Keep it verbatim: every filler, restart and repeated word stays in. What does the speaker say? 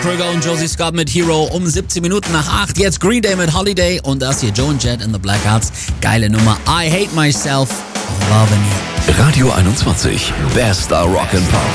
Krüger und Josie Scott mit Hero um siebzehn Minuten nach acht. Jetzt Green Day mit Holiday und das hier Joe and Jet and the Blackhearts. Geile Nummer. I Hate Myself, Loving You. Radio einundzwanzig. Bester Rock and Pop.